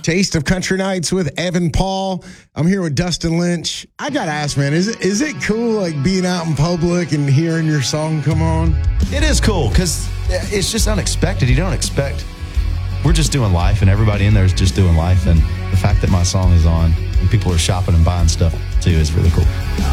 Taste of Country Nights with Evan Paul. I'm here with Dustin Lynch. I got to ask, man, is it cool like being out in public and hearing your song come on? It is cool because it's just unexpected. You don't expect. We're just doing life, and everybody in there is just doing life. And the fact that my song is on and people are shopping and buying stuff too is really cool.